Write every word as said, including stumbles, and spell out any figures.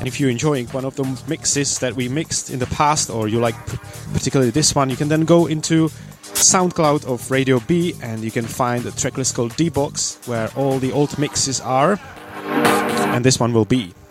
And if you're enjoying one of the mixes that we mixed in the past, or you like particularly this one, you can then go into SoundCloud of Radio B and you can find a tracklist called D-Box where all the old mixes are, and this one will be.